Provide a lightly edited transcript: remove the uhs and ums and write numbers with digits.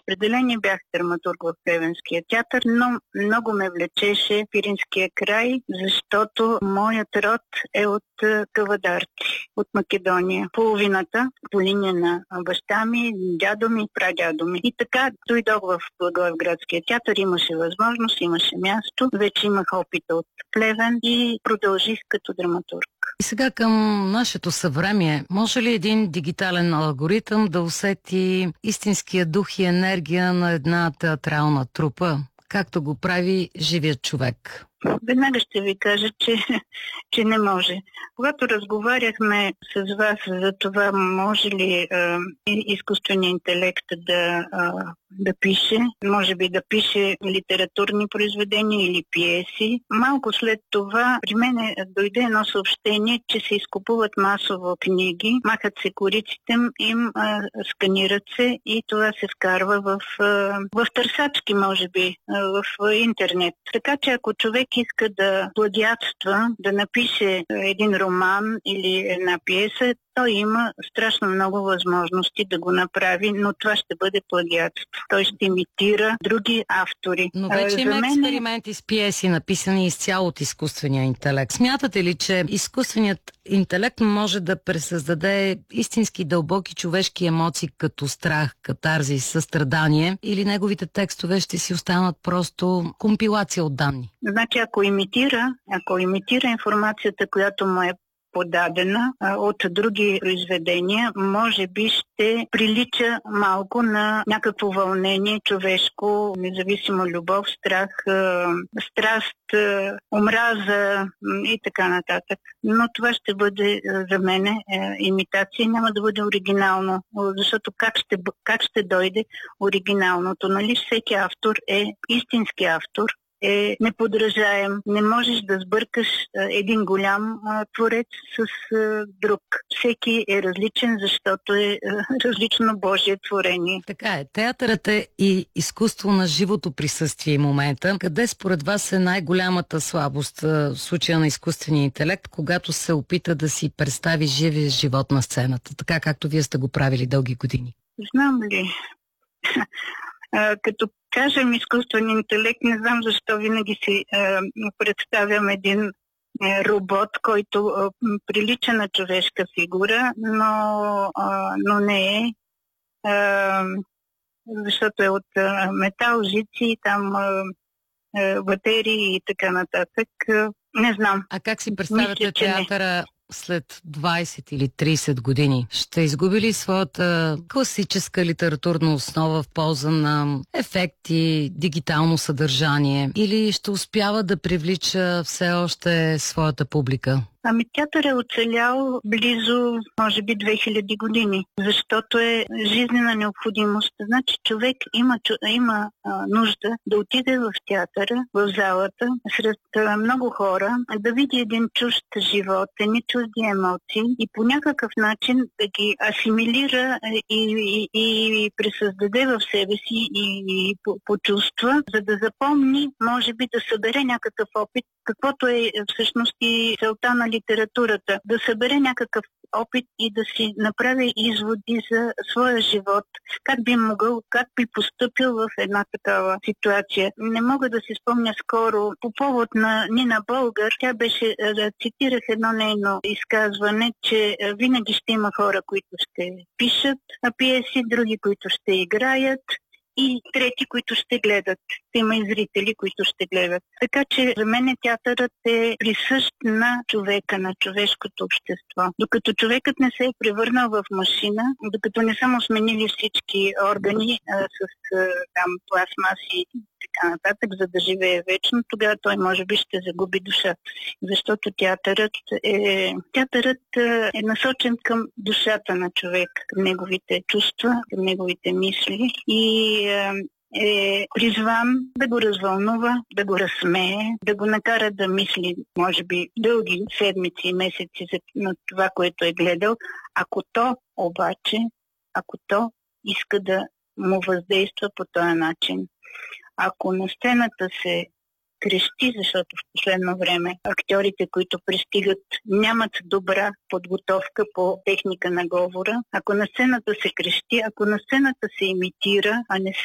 разпределение бях драматург в Плевенския театър, но много ме влечеше Пиринския край, защото моят род е от Кавадарци, от Македония. Половината по линия на баща ми, дядо ми, прадядо ми. И така дойдох в Благоевградския театър, имаше възможност, имаше място. Вече имах опита от Плевен и продължих като драматург. И сега към нашето съвремие. Може ли един дигитален алгоритъм да усети истинския дух и енергия на една театрална трупа, както го прави живият човек? Веднага ще ви кажа, че не може. Когато разговаряхме с вас за това, може ли изкуственият интелект да пише, може би да пише литературни произведения или пиеси, малко след това при мен дойде едно съобщение, че се изкупуват масово книги, махат се кориците им, сканират се и това се вкарва в търсачки, може би, в интернет. Така че ако човек иска да плагиатства, да напише един роман или една пиеса, той има страшно много възможности да го направи, но това ще бъде плагиатство. Той ще имитира други автори. Но вече има експерименти с пиеси, написани изцяло от изкуствения интелект. Смятате ли, че изкуственият интелект може да пресъздаде истински дълбоки човешки емоции, като страх, катарзис, състрадание, или неговите текстове ще си останат просто компилация от данни? Значи, ако имитира информацията, която му е подадена от други произведения, може би ще прилича малко на някакво вълнение човешко, независимо любов, страх, страст, омраза и така нататък. Но това ще бъде за мене имитация, няма да бъде оригинално, защото как ще дойде оригиналното? Нали всеки автор е истински автор, е неподражаем. Не можеш да сбъркаш един голям творец с друг. Всеки е различен, защото е различно Божие творение. Така е. Театърът е и изкуство на живото присъствие и момента. Къде според вас е най-голямата слабост в случая на изкуствения интелект, когато се опита да си представи живия живот на сцената, така както вие сте го правили дълги години? Знам ли? Като кажем изкуствен интелект, не знам защо винаги си представям един робот, който прилича на човешка фигура, но не е, защото е от метал, жици, там батерии и така нататък. Не знам. А как си представяте театъра след 20 или 30 години? Ще изгуби ли своята класическа литературна основа в полза на ефекти, дигитално съдържание, или ще успява да привлича все още своята публика? Ами театър е оцелял близо, може би, 2000 години, защото е жизнена необходимост. Значи човек има нужда да отиде в театъра, в залата, сред много хора, да види един чужд живот, едни чужди емоции и по някакъв начин да ги асимилира и присъздаде в себе си и почувства, за да запомни, може би да събере някакъв опит, каквото е всъщност и целта на литературата. Да събере някакъв опит и да си направи изводи за своя живот. Как би постъпил в една такава ситуация. Не мога да си спомня скоро по повод на Нина Болгар. Тя беше, цитирах едно нейно изказване, че винаги ще има хора, които ще пишат пиеси, други, които ще играят, и трети, които ще гледат. Има и зрители, които ще гледат. Така че за мен театърът е присъщ на човека, на човешкото общество. Докато човекът не се е превърнал в машина, докато не са му сменили всички органи с пластмаси и така нататък, за да живее вечно, тогава той може би ще загуби душата. Защото театърът е насочен към душата на човек, към неговите чувства, към неговите мисли и е призван да го развълнува, да го разсмее, да го накара да мисли, може би, дълги седмици и месеци на това, което е гледал, ако то иска да му въздейства по този начин. Ако на сцената се крещи, защото в последно време актьорите, които пристигат, нямат добра подготовка по техника на говора. Ако на сцената се крещи, ако на сцената се имитира, а не се